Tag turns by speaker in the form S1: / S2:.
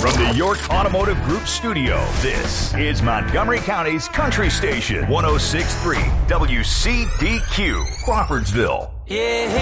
S1: From the York Automotive Group studio, this is Montgomery County's Country Station, 106.3 WCDQ, Crawfordsville.
S2: Yeah.